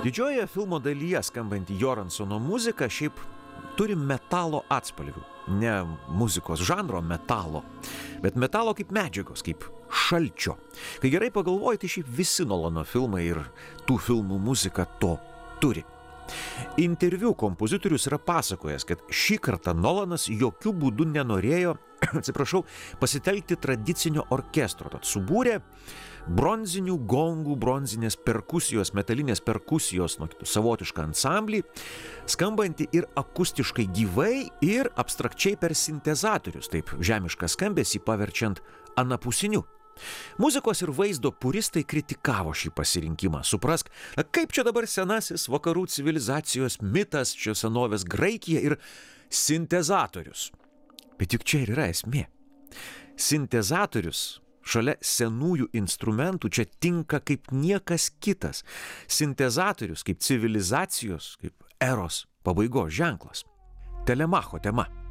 Didžiojoje filmo dalyje skambanti Joransono muzika šiaip turi metalo atspalvių. Ne muzikos žanro metalo, bet metalo kaip medžiagos, kaip šalčio. Kai gerai pagalvoji, tai šiaip visi Nolano filmai ir tų filmų muzika to turi. Interviu kompozitorius yra pasakojęs, kad šį kartą Nolanas jokių būdų nenorėjo, pasitelkti tradicinio orkestro. Tad subūrė bronzinių gongų, bronzinės perkusijos, metalinės perkusijos, savotišką ansamblį, skambantį ir akustiškai gyvai, ir abstrakčiai per sintezatorius, taip žemišką skambesį paverčiant anapusiniu. Muzikos ir vaizdo puristai kritikavo šį pasirinkimą. Suprask, kaip čia dabar senasis vakarų civilizacijos mitas, čia senovės Graikija ir sintezatorius. Bet juk čia ir yra esmė. Sintezatorius šalia senųjų instrumentų čia tinka kaip niekas kitas. Sintezatorius kaip civilizacijos, kaip eros pabaigos ženklas. Telemacho tema.